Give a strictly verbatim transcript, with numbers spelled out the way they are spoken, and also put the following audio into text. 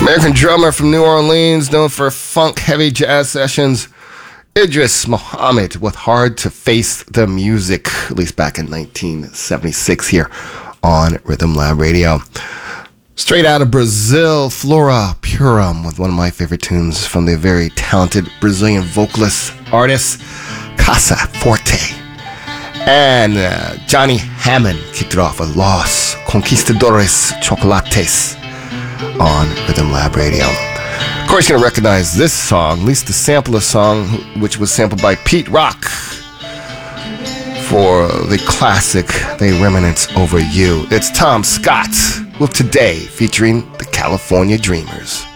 American drummer from New Orleans, known for funk-heavy jazz sessions, Idris Muhammad with Hard to Face the Music, released back in nineteen seventy-six here on Rhythm Lab Radio. Straight out of Brazil, Flora Purim with one of my favorite tunes from the very talented Brazilian vocalist artist Casa Forte. And uh, Johnny Hammond kicked it off with Los Conquistadores Chocolates on Rhythm Lab Radio. Of course, you're going to recognize this song, at least the sample of the song, which was sampled by Pete Rock for the classic They Reminisce Over You. It's Tom Scott with Today, featuring the California Dreamers.